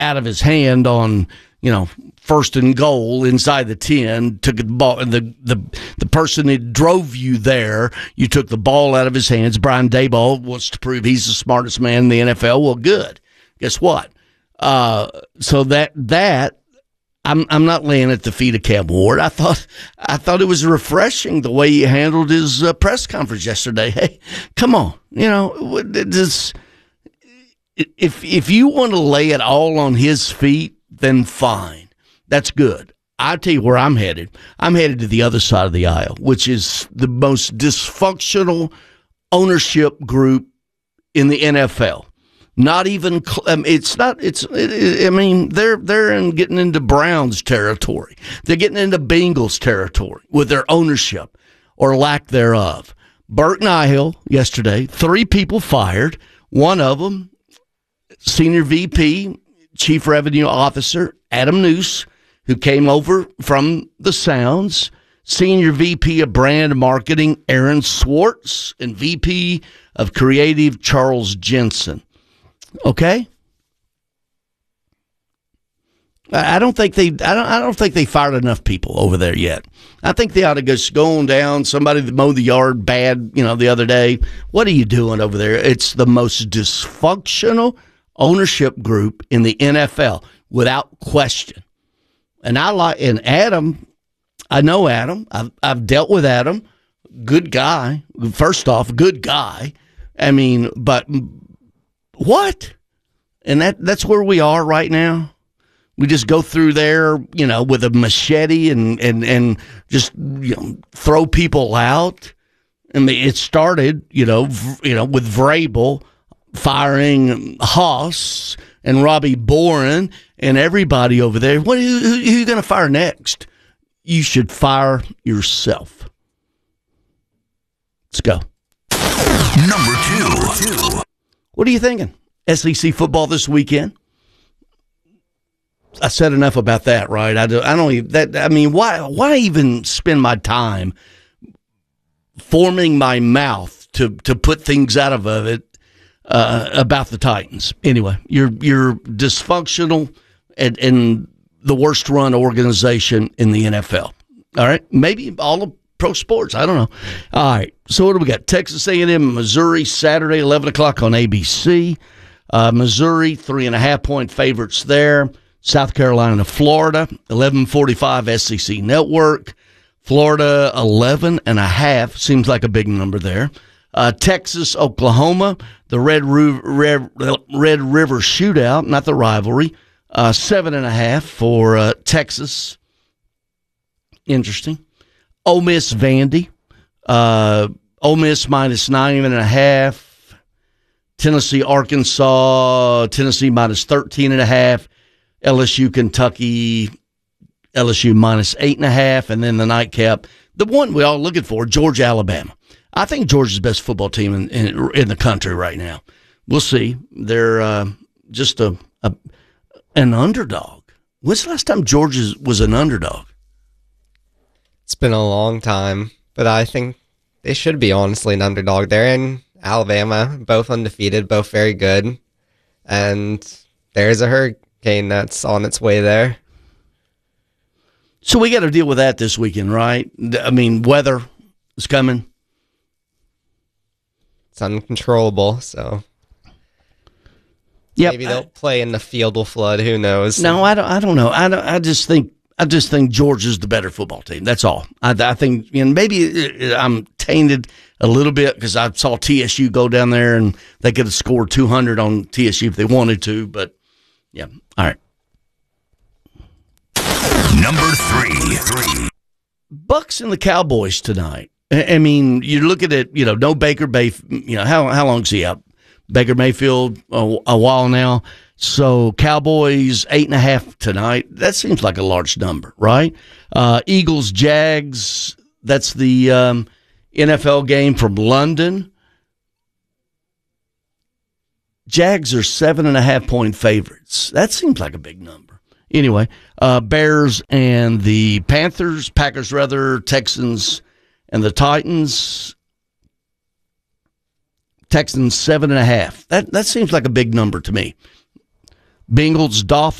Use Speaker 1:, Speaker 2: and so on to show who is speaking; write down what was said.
Speaker 1: out of his hand on, first and goal inside the 10, took the ball, and the person that drove you there, you took the ball out of his hands. Brian Daboll wants to prove he's the smartest man in the NFL. Well, good. Guess what? So that I'm not laying at the feet of Cam Ward. I thought it was refreshing the way he handled his press conference yesterday. Hey, come on, if you want to lay it all on his feet, then fine. That's good. I'll tell you where I'm headed. I'm headed to the other side of the aisle, which is the most dysfunctional ownership group in the NFL. Not even it's not. I mean, they're getting into Browns territory. They're getting into Bengals territory with their ownership or lack thereof. Burt Nihil yesterday, 3 people fired. One of them, Senior VP, Chief Revenue Officer Adam Noose, who came over from the Sounds, Senior VP of Brand Marketing Aaron Swartz, and VP of Creative Charles Jensen. Okay, I don't think they fired enough people over there yet. I think they ought to go on down. Somebody that mowed the yard bad, the other day. What are you doing over there? It's the most dysfunctional ownership group in the NFL, without question. And Adam. I know Adam. I've dealt with Adam. Good guy. First off, good guy. I mean, but. What? And that's where we are right now. We just go through there, with a machete and just throw people out. I mean, it started, with Vrabel firing Haas and Robbie Boren and everybody over there. Who are you going to fire next? You should fire yourself. Let's go.
Speaker 2: Number 2.
Speaker 1: What are you thinking? SEC football this weekend? I said enough about that, right? Why even spend my time forming my mouth to put things out of it about the Titans? Anyway, you're dysfunctional and the worst run organization in the NFL. All right, maybe all of pro sports. I don't know. All right. So what do we got? Texas A&M, Missouri, Saturday, 11 o'clock on ABC. Missouri, 3.5-point favorites there. South Carolina, Florida, 11:45 SEC Network. Florida, 11.5. Seems like a big number there. Texas, Oklahoma, the Red River Shootout, not the rivalry. 7.5 for Texas. Interesting. Ole Miss, Vandy. Ole Miss minus 9.5. Tennessee, Arkansas. Tennessee minus 13.5. LSU, Kentucky. LSU minus 8.5. And then the nightcap, the one we all looking for, Georgia, Alabama. I think Georgia's the best football team in the country right now. We'll see. They're just an underdog. When's the last time Georgia was an underdog?
Speaker 3: It's been a long time, but I think they should be honestly an underdog. They're in Alabama, both undefeated, both very good. And there's a hurricane that's on its way there.
Speaker 1: So we got to deal with that this weekend, right? I mean, weather is coming.
Speaker 3: It's uncontrollable, so
Speaker 1: yep.
Speaker 3: Maybe they'll play in the field will flood. Who knows?
Speaker 1: No, I don't know. I just think Georgia's the better football team. That's all. I think maybe I'm tainted a little bit because I saw TSU go down there and they could have scored 200 on TSU if they wanted to. But yeah, all right.
Speaker 2: Number 3.
Speaker 1: Bucks and the Cowboys tonight. I mean, you look at it. No Baker Mayfield. How long's he out? Baker Mayfield a while now. So Cowboys 8.5 tonight. That seems like a large number, right? Eagles, Jags. That's the NFL game from London. Jags are 7.5-point favorites. That seems like a big number. Anyway, Bears and the Packers, Texans and the Titans. Texans 7.5. That seems like a big number to me. Bengals, Dolphins.